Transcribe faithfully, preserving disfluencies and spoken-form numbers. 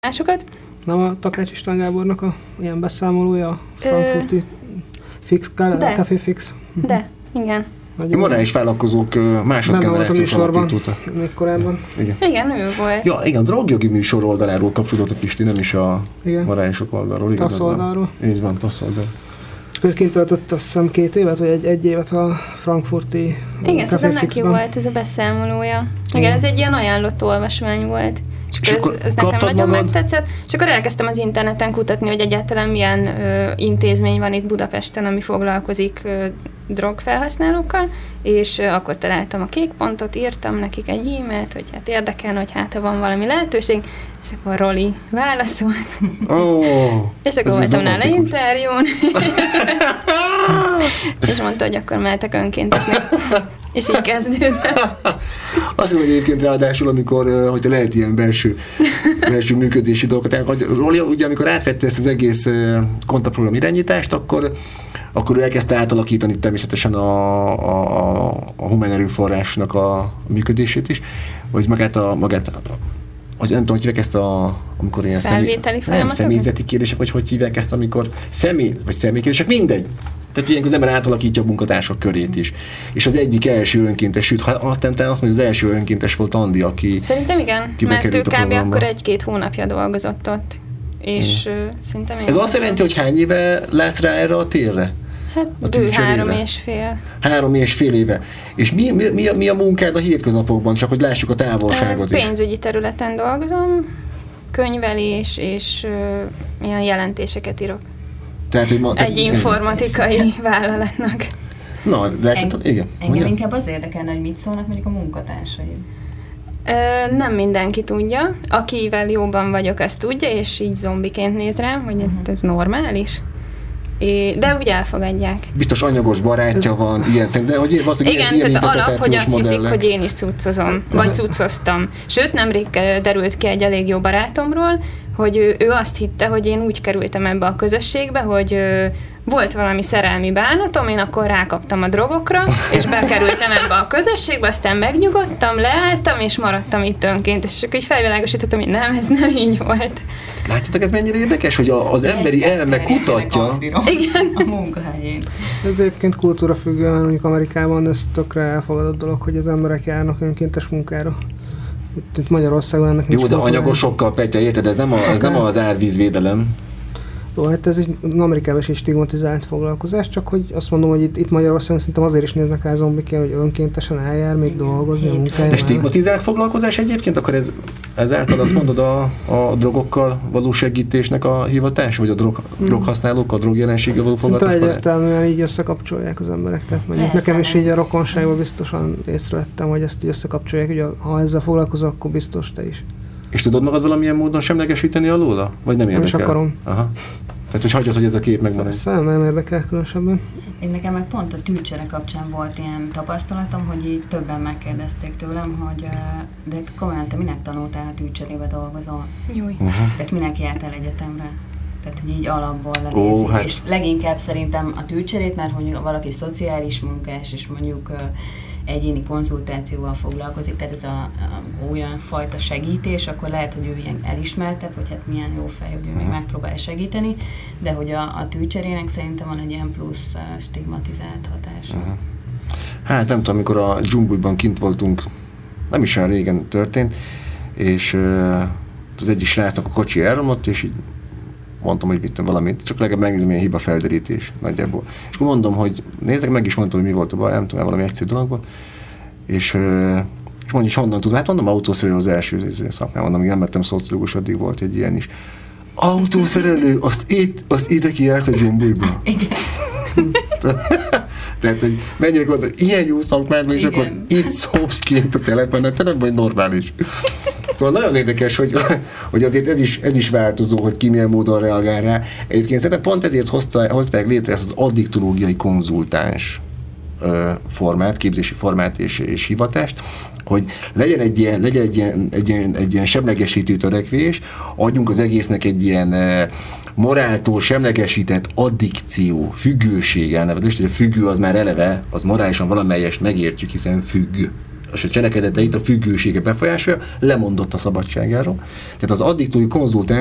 másokat. Nem a Takács István Gábornak a ilyen beszámolója, a frankfurti Ö... fix, Café Fix? De, igen. A morális vállalkozók másodgenerációs alapítóta. Még korábban. Igen. Igen, ő volt. Ja, igen, a drogjogi műsor oldaláról kapcsolódott a Pisti, nem is a morálisok oldalról. TASZ oldalról. Így van, TASZ oldal. És akkor kint töltött azt hiszem két évet, vagy egy, egy évet a frankfurti Igen, szerintem neki volt ez a beszámolója. Igen, igen, ez egy ilyen ajánlott olvasmány volt. És, és akkor ez, ez nekem nagyon magad? megtetszett. És akkor elkezdtem az interneten kutatni, hogy egyáltalán milyen ö, intézmény van itt Budapesten, ami foglalkozik ö, drogfelhasználókkal, és ö, akkor találtam a Kék Pontot, írtam nekik egy e-mailt, hogy hát érdekel, hogy hát ha van valami lehetőség, és akkor Roli válaszolt. Oh, és akkor voltam nála interjún. és mondta, hogy akkor mehetek önkéntesnek. És így kezdődött. Azt hiszem, hogy egyébként ráadásul, amikor, hogyha lehet ilyen belső, belső működési dolgokat, hogy Roli, ugye amikor átvette ezt az egész kontaprogram irányítást, akkor, akkor ő elkezdte átalakítani természetesen a, a, a humán erőforrásnak a működését is, vagy magát a, magát hogy nem tudom, hogy hívják ezt a, amikor ilyen felvételi személy, nem, személyzeti kérdések, vagy hogy hívják ezt, amikor személy, vagy személykérdések, mindegy. Tehát ilyenkor az ember átalakítja a munkatársak körét is. És az egyik első önkéntes, sőt, ha azt azt mondja, az első önkéntes volt Andi, aki szerintem igen, mert ő kb. Akkor egy-két hónapja dolgozott ott. És mm. szerintem ez azt jelenti, hogy hány éve látsz rá erre a térre? Hát bő három és fél. Három és fél éve. És mi, mi, mi, a, mi a munkád a hétköznapokban, csak hogy lássuk a távolságot is? Pénzügyi területen dolgozom, könyvelés és uh, ilyen jelentéseket írok. Tehát, hogy ma, egy informatikai én... vállalatnak. Na, látjátok? En, igen. Engem mondjam? Inkább az érdekelne, hogy mit szólnak mondjuk a munkatársaid. Ö, nem mindenki tudja. Akivel jóban vagyok, azt tudja, és így zombiként néz rám, hogy uh-huh. ez normális. É, de úgy elfogadják. Biztos anyagos barátja van, ilyen de hogy igen, ilyen, ilyen tehát alap, hogy azt modellek. Hiszik, hogy én is cuccozom, vagy cuccoztam. Sőt, nemrég derült ki egy elég jó barátomról, hogy ő, ő azt hitte, hogy én úgy kerültem ebbe a közösségbe, hogy ö, volt valami szerelmi bánatom, én akkor rákaptam a drogokra, és bekerültem ebbe a közösségbe, aztán megnyugodtam, leálltam, és maradtam itt önként, és akkor így felvilágosítottam, hogy nem, ez nem így volt. Látjátok, ez mennyire érdekes, hogy a, az emberi elme kutatja. Igen. A munkahelyén. Ez egyébként kultúra függően, mondjuk Amerikában ez tökre elfogadott dolog, hogy az emberek járnak önkéntes munkára. Itt, itt Magyarországon ennek nincs. Jó, de anyagosokkal, Petya, érted, ez nem, a, ez nem az árvízvédelem. Jó, hát ez egy Amerikában is egy stigmatizált foglalkozás, csak hogy azt mondom, hogy itt, itt Magyarországon szerintem azért is néznek rá zombiként, hogy önkéntesen eljár még dolgozni a munkáján. De stigmatizált foglalkozás egyébként? Akkor ez, ezáltal azt mondod a, a drogokkal való segítésnek a hivatás, vagy a drog, droghasználók, a drogjelenséggel való foglalkozás? Szerintem egyértelműen így összekapcsolják az emberek. Tehát mondjuk nekem is így a rokonságban biztosan észrevettem, hogy ezt így összekapcsolják, hogy ha ezzel foglalkozol, akkor biztos te is. És tudod magad valamilyen módon semlegesíteni alóla? Vagy nem érdekel? Nem is akarom. Aha. Tehát, hogy hagyod, hogy ez a kép megvan. Persze, nem érdekel különösebben. Én nekem meg pont a tűcsere kapcsán volt ilyen tapasztalatom, hogy így többen megkérdezték tőlem, hogy de komolyan, te minek tanultál, ha tűcserébe dolgozol? Júj. Uh-huh. Tehát minek jártál egyetemre? Tehát, hogy így alapból lenézik. Oh, hát. És leginkább szerintem a tűcserét, mert hogy valaki szociális munkás, és mondjuk egyéni konzultációval foglalkozik, tehát ez a, a, olyan fajta segítés, akkor lehet, hogy ő ilyen elismertebb, hogy hát milyen jó fej, hogy ő még megpróbál segíteni, de hogy a, a tűcserének szerintem van egy ilyen plusz uh, stigmatizált hatása. Uh-huh. Hát nem tudom, amikor a Dzsumbujban kint voltunk, nem is olyan régen történt, és uh, az egyik srácnak a kocsi elromlott, és így mondtam, hogy mit valamit, csak legalább megnézem, milyen hiba felderítés nagyjából. És akkor mondom, hogy nézzek, meg is mondtam, hogy mi volt a baj, nem tudom, valami egyszerű dologban. És, és mondja, hogy honnan tudom, hát mondom, autószerelő az első szakmám, mondom, nem lettem szociológus, addig volt egy ilyen is. Autószerelő, azt itt, azt ide kijársz a Dzsumbujba. Tehát, hogy menjek oda, ilyen jó szakmádban, és akkor itt szopsz kint a telefonon, te nem vagy normális. Szóval nagyon érdekes, hogy, hogy azért ez is, ez is változó, hogy ki milyen módon reagál rá. Egyébként szerintem pont ezért hozta, hozták létre ezt az addiktológiai konzultáns ö, formát, képzési formát és, és hivatást, hogy legyen egy ilyen, legyen egy ilyen, egy ilyen, egy ilyen semlegesítő törekvés, adjunk az egésznek egy ilyen ö, moráltól semlegesített addikció, függőség elnevezést, hogy a függő az már eleve, az morálisan valamelyest megértjük, hiszen függ és a cselekedeteit a függősége befolyásolja, lemondott a szabadságáról. Tehát az addiktói konzultáció